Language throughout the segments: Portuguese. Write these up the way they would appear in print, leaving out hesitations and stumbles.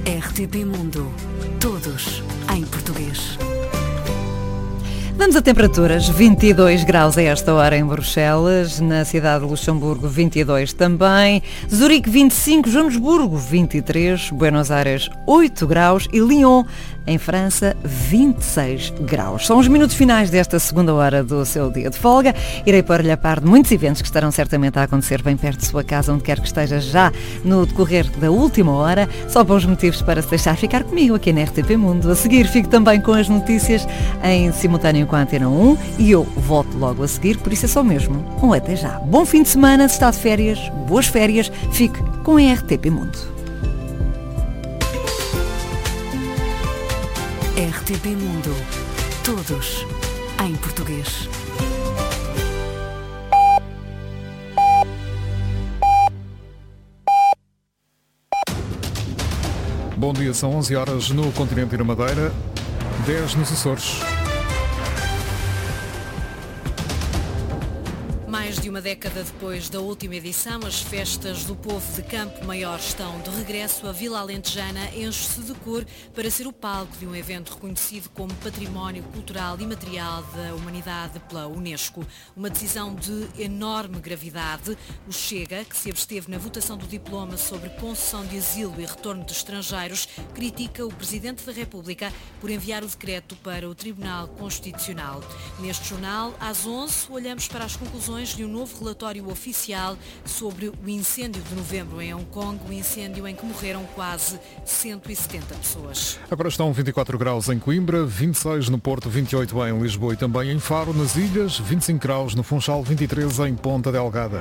RTP Mundo. Todos em português. Vamos a temperaturas, 22 graus a esta hora em Bruxelas, na cidade de Luxemburgo 22 também, Zurique 25, Joanesburgo 23, Buenos Aires 8 graus e Lyon, em França, 26 graus. São os minutos finais desta segunda hora do seu dia de folga. Irei pôr-lhe a par de muitos eventos que estarão certamente a acontecer bem perto de sua casa, onde quer que esteja já no decorrer da última hora. Só bons motivos para se deixar ficar comigo aqui na RTP Mundo. A seguir, fico também com as notícias em simultâneo com a Antena 1 e eu volto logo a seguir, por isso é só mesmo um até já. Bom fim de semana, se está de férias, boas férias, fique com a RTP Mundo. RTP Mundo. Todos em português. Bom dia, são 11 horas no continente e na Madeira, 10 nos Açores. Mais de uma década depois da última edição, as festas do povo de Campo Maior estão de regresso. A Vila Alentejana enche-se de cor para ser o palco de um evento reconhecido como Património Cultural e Material da Humanidade pela Unesco. Uma decisão de enorme gravidade. O Chega, que se absteve na votação do diploma sobre concessão de asilo e retorno de estrangeiros, critica o Presidente da República por enviar o decreto para o Tribunal Constitucional. Neste jornal, às 11, olhamos para as conclusões de um novo relatório oficial sobre o incêndio de novembro em Hong Kong, o incêndio em que morreram quase 170 pessoas. Agora estão 24 graus em Coimbra, 26 no Porto, 28 em Lisboa e também em Faro, nas Ilhas, 25 graus no Funchal, 23 em Ponta Delgada.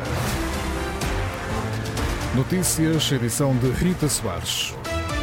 Notícias, edição de Rita Soares.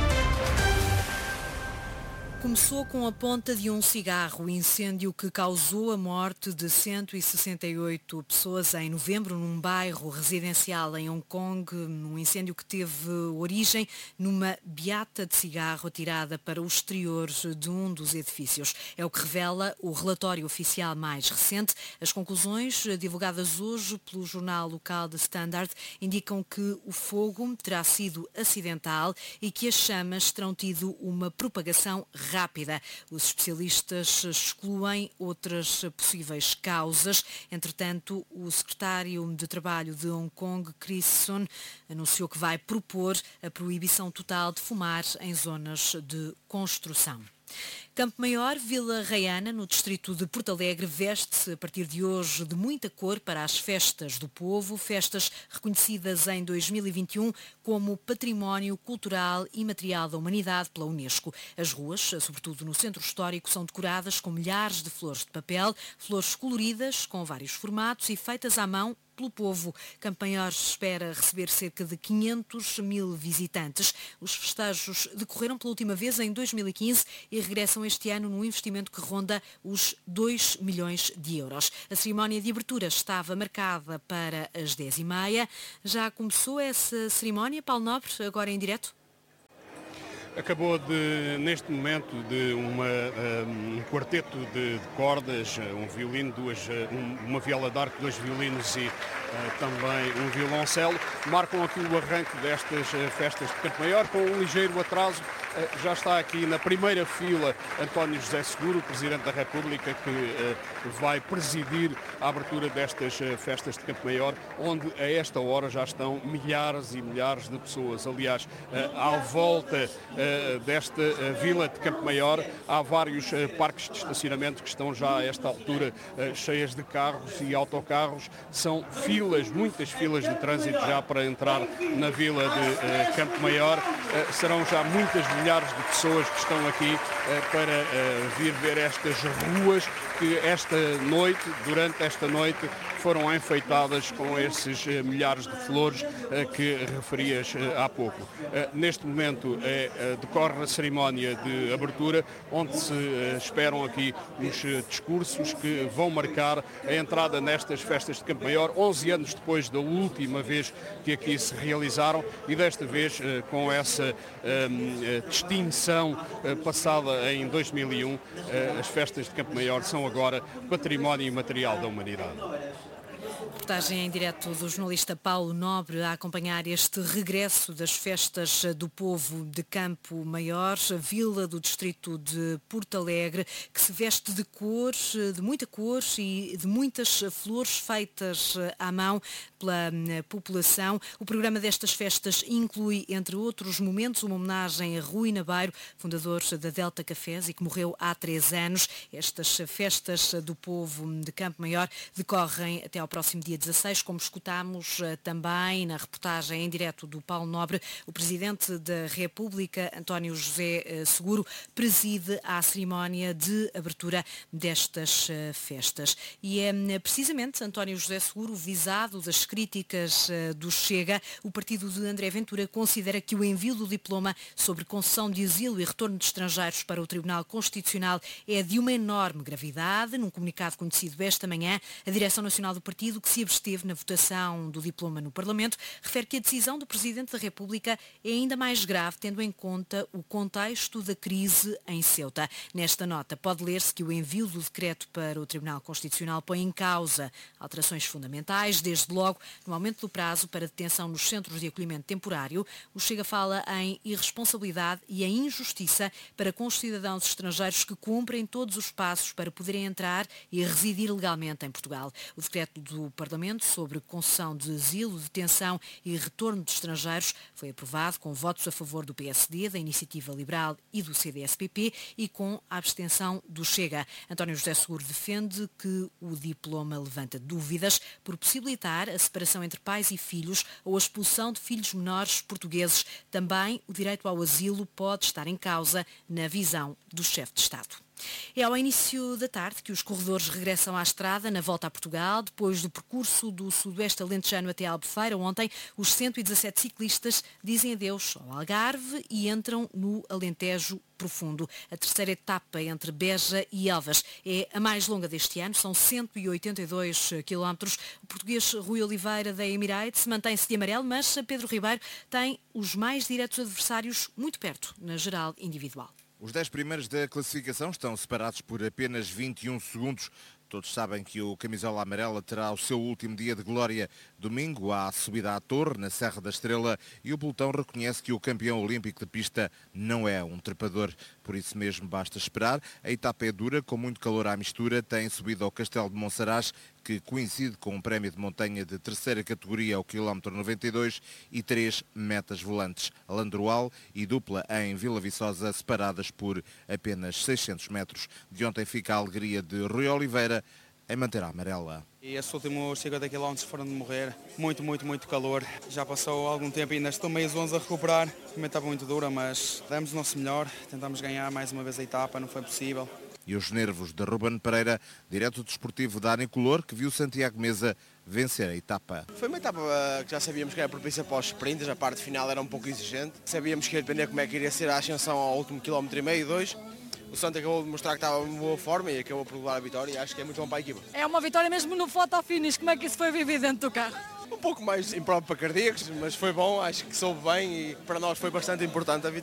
Começou com a ponta de um cigarro, o incêndio que causou a morte de 168 pessoas em novembro num bairro residencial em Hong Kong, um incêndio que teve origem numa beata de cigarro atirada para o exterior de um dos edifícios. É o que revela o relatório oficial mais recente. As conclusões, divulgadas hoje pelo jornal local The Standard, indicam que o fogo terá sido acidental e que as chamas terão tido uma propagação rápida. Os especialistas excluem outras possíveis causas. Entretanto, o secretário de Trabalho de Hong Kong, Chris Sun, anunciou que vai propor a proibição total de fumar em zonas de construção. Campo Maior, Vila Raiana, no distrito de Porto Alegre, veste-se a partir de hoje de muita cor para as festas do povo, festas reconhecidas em 2021 como Património Cultural e Material da Humanidade pela Unesco. As ruas, sobretudo no centro histórico, são decoradas com milhares de flores de papel, flores coloridas com vários formatos e feitas à mão pelo povo. Campo Maior espera receber cerca de 500 mil visitantes. Os festejos decorreram pela última vez em 2015 e regressam este ano num investimento que ronda os 2 milhões de euros. A cerimónia de abertura estava marcada para as 10h30. Já começou essa cerimónia, Paulo Nobre, agora em direto? Acabou neste momento de um quarteto de cordas, um violino, uma viola d'arco, 2 violinos e também um violoncelo, marcam aqui o arranque destas festas de Campo Maior com um ligeiro atraso. Já está aqui na primeira fila António José Seguro, Presidente da República, que vai presidir a abertura destas festas de Campo Maior, onde a esta hora já estão milhares e milhares de pessoas. Aliás, à volta desta vila de Campo Maior há vários parques de estacionamento que estão já a esta altura cheias de carros e autocarros. São filas, muitas filas de trânsito já para entrar na vila de Campo Maior. Serão já muitas milhares de pessoas que estão aqui para vir ver estas ruas que durante esta noite, foram enfeitadas com esses milhares de flores que referias há pouco. Neste momento decorre a cerimónia de abertura, onde se esperam aqui os discursos que vão marcar a entrada nestas festas de Campo Maior, 11 anos depois da última vez que aqui se realizaram, e desta vez com essa distinção passada em 2001, as festas de Campo Maior são agora Património Imaterial da Humanidade. Reportagem em direto do jornalista Paulo Nobre a acompanhar este regresso das festas do povo de Campo Maior, vila do distrito de Porto Alegre, que se veste de cor, de muita cor e de muitas flores feitas à mão pela população. O programa destas festas inclui, entre outros momentos, uma homenagem a Rui Nabeiro, fundador da Delta Cafés e que morreu há 3 anos. Estas festas do povo de Campo Maior decorrem até ao próximo dia 16, como escutámos também na reportagem em direto do Paulo Nobre. O Presidente da República, António José Seguro, preside a cerimónia de abertura destas festas. E é precisamente António José Seguro, visado das críticas do Chega. O partido de André Ventura considera que o envio do diploma sobre concessão de asilo e retorno de estrangeiros para o Tribunal Constitucional é de uma enorme gravidade. Num comunicado conhecido esta manhã, a Direção Nacional do Partido, que se absteve na votação do diploma no Parlamento, refere que a decisão do Presidente da República é ainda mais grave, tendo em conta o contexto da crise em Ceuta. Nesta nota pode ler-se que o envio do decreto para o Tribunal Constitucional põe em causa alterações fundamentais, desde logo no aumento do prazo para detenção nos centros de acolhimento temporário. O Chega fala em irresponsabilidade e em injustiça para com os cidadãos estrangeiros que cumprem todos os passos para poderem entrar e residir legalmente em Portugal. O decreto do Parlamento sobre concessão de asilo, detenção e retorno de estrangeiros foi aprovado com votos a favor do PSD, da Iniciativa Liberal e do CDS-PP e com a abstenção do Chega. António José Seguro defende que o diploma levanta dúvidas por possibilitar a separação entre pais e filhos ou a expulsão de filhos menores portugueses. Também o direito ao asilo pode estar em causa na visão do chefe de Estado. É ao início da tarde que os corredores regressam à estrada na volta a Portugal. Depois do percurso do Sudoeste Alentejano até Albufeira, ontem os 117 ciclistas dizem adeus ao Algarve e entram no Alentejo Profundo. A terceira etapa entre Beja e Elvas é a mais longa deste ano, são 182 km. O português Rui Oliveira da Emirates mantém-se de amarelo, mas Pedro Ribeiro tem os mais diretos adversários muito perto na geral individual. Os 10 primeiros da classificação estão separados por apenas 21 segundos. Todos sabem que o camisola amarela terá o seu último dia de glória domingo à subida à Torre, na Serra da Estrela, e o pelotão reconhece que o campeão olímpico de pista não é um trepador. Por isso mesmo basta esperar. A etapa é dura, com muito calor à mistura, tem subido ao Castelo de Monsaraz, que coincide com um prémio de montanha de terceira categoria ao quilómetro 92 e 3 metas volantes, Landroal e dupla em Vila Viçosa, separadas por apenas 600 metros. De ontem fica a alegria de Rui Oliveira em manter a amarela. E esses últimos 50 km foram de morrer, muito calor. Já passou algum tempo e ainda estou meio zonzo a recuperar. Também estava muito dura, mas demos o nosso melhor, tentamos ganhar mais uma vez a etapa, não foi possível. E os nervos de Ruben Pereira, direto desportivo da Anicolor, que viu Santiago Mesa vencer a etapa. Foi uma etapa que já sabíamos que era propícia para os sprints, a parte final era um pouco exigente. Sabíamos que ia depender como é que iria ser a ascensão ao último quilómetro e meio, 2. O Santos acabou de mostrar que estava em boa forma e acabou por levar a vitória e acho que é muito bom para a equipa. É uma vitória mesmo no photo finish, como é que isso foi vivido dentro do carro? Um pouco mais impróprio para cardíacos, mas foi bom, acho que soube bem e para nós foi bastante importante a vitória.